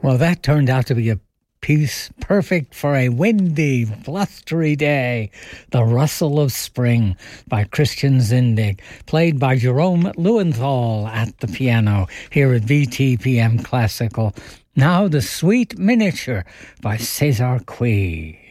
Well, that turned out to be a piece perfect for a windy, blustery day. The Rustle of Spring by Christian Zindig, played by Jerome Lewenthal at the piano here at VTPM Classical. Now the Sweet Miniature by César Cui.